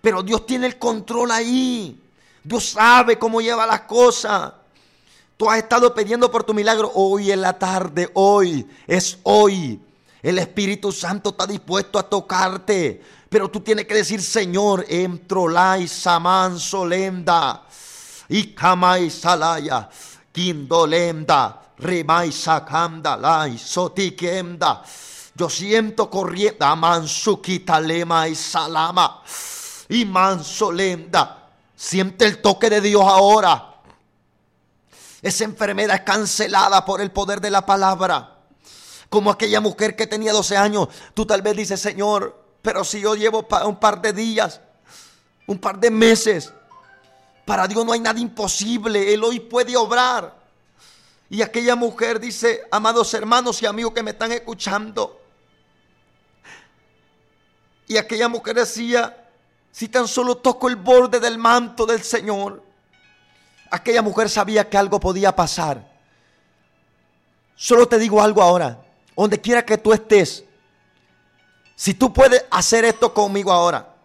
Pero Dios tiene el control ahí. Dios sabe cómo lleva las cosas. Tú has estado pidiendo por tu milagro. Hoy en la tarde, hoy, es hoy. El Espíritu Santo está dispuesto a tocarte. Pero tú tienes que decir, Señor, entrolai saman solenda. Y kamai salaya. Kindolenda. Remai sakanda lai sotikemda. Yo siento corriendo. Amansukita y salama. Y mansolenda. Siente el toque de Dios ahora. Esa enfermedad es cancelada por el poder de la palabra. Como aquella mujer que tenía 12 años. Tú tal vez dices, Señor, pero si yo llevo un par de días, un par de meses, para Dios no hay nada imposible. Él hoy puede obrar. Y aquella mujer dice, amados hermanos y amigos que me están escuchando. Y aquella mujer decía, si tan solo toco el borde del manto del Señor. Aquella mujer sabía que algo podía pasar. Solo te digo algo ahora. Donde quiera que tú estés. Si tú puedes hacer esto conmigo ahora.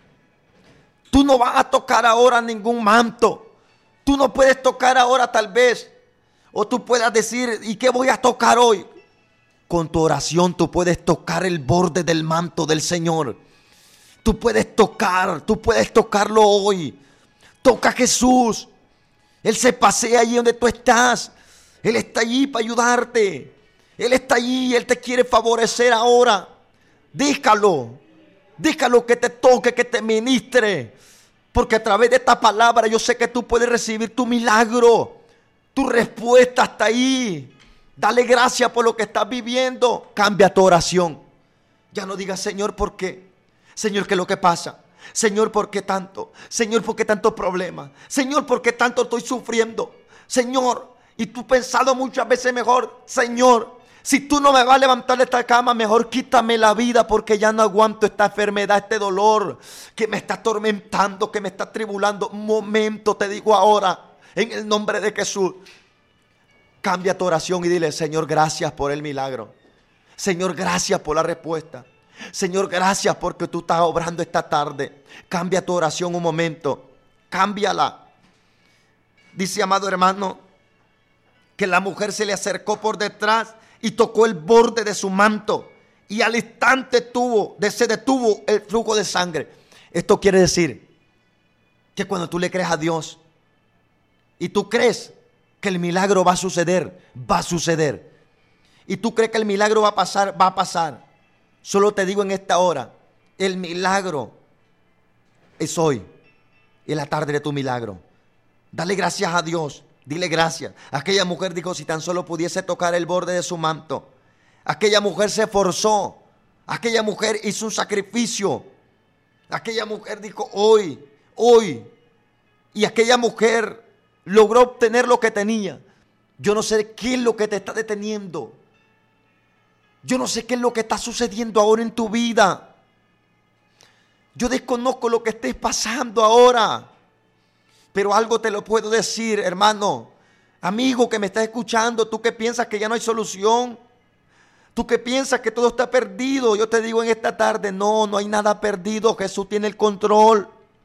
Tú no vas a tocar ahora ningún manto. Tú no puedes tocar ahora tal vez. O tú puedas decir, ¿y qué voy a tocar hoy? Con tu oración tú puedes tocar el borde del manto del Señor. Tú puedes tocarlo hoy. Toca a Jesús. Él se pasea allí donde tú estás. Él está allí para ayudarte. Él está allí, Él te quiere favorecer ahora. Déjalo que te toque, que te ministre. Porque a través de esta palabra yo sé que tú puedes recibir tu milagro. Tu respuesta está ahí. Dale gracias por lo que estás viviendo. Cambia tu oración. Ya no digas, Señor, ¿por qué? Señor, ¿qué es lo que pasa? Señor, ¿por qué tanto? Señor, ¿por qué tantos problemas? Señor, ¿por qué tanto estoy sufriendo? Señor, y tú pensado muchas veces mejor, Señor, si tú no me vas a levantar de esta cama, mejor quítame la vida porque ya no aguanto esta enfermedad, este dolor que me está atormentando, que me está tribulando. Un momento, te digo ahora, en el nombre de Jesús, cambia tu oración y dile, Señor, gracias por el milagro. Señor, gracias por la respuesta. Señor, gracias porque tú estás obrando esta tarde. Cambia tu oración un momento. Cámbiala. Dice, amado hermano, que la mujer se le acercó por detrás y tocó el borde de su manto. Y al instante se detuvo el flujo de sangre. Esto quiere decir que cuando tú le crees a Dios y tú crees que el milagro va a suceder, va a suceder. Y tú crees que el milagro va a pasar, va a pasar. Solo te digo en esta hora, el milagro es hoy, en la tarde de tu milagro. Dale gracias a Dios, dile gracias. Aquella mujer dijo, si tan solo pudiese tocar el borde de su manto. Aquella mujer se esforzó, aquella mujer hizo un sacrificio. Aquella mujer dijo, hoy. Y aquella mujer logró obtener lo que tenía. Yo no sé qué es lo que te está deteniendo. Yo no sé qué es lo que está sucediendo ahora en tu vida. Yo desconozco lo que estés pasando ahora. Pero algo te lo puedo decir, hermano. Amigo que me estás escuchando, tú que piensas que ya no hay solución. Tú que piensas que todo está perdido. Yo te digo en esta tarde, no hay nada perdido. Jesús tiene el control.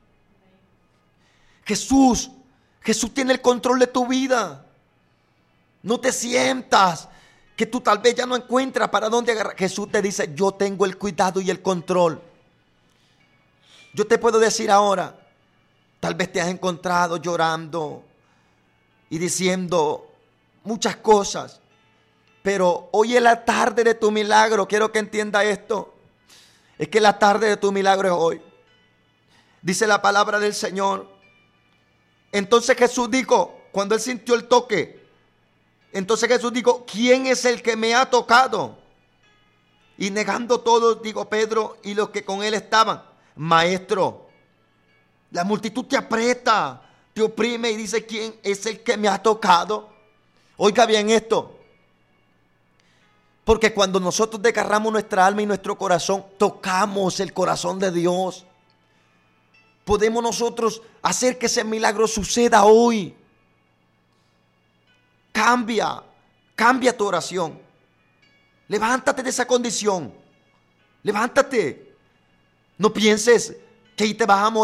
Jesús tiene el control de tu vida. No te sientas que tú tal vez ya no encuentras para dónde agarrar. Jesús te dice, yo tengo el cuidado y el control. Yo te puedo decir ahora, tal vez te has encontrado llorando y diciendo muchas cosas, pero hoy es la tarde de tu milagro. Quiero que entienda esto. Es que la tarde de tu milagro es hoy. Dice la palabra del Señor. Entonces Jesús dijo, cuando él sintió el toque, entonces Jesús dijo, ¿quién es el que me ha tocado? Y negando todo, digo Pedro y los que con él estaban, Maestro, la multitud te aprieta, te oprime y dice, ¿quién es el que me ha tocado? Oiga bien esto, porque cuando nosotros desgarramos nuestra alma y nuestro corazón, tocamos el corazón de Dios. Podemos nosotros hacer que ese milagro suceda hoy. Cambia tu oración. Levántate de esa condición. Levántate. No pienses que ahí te vas a morir.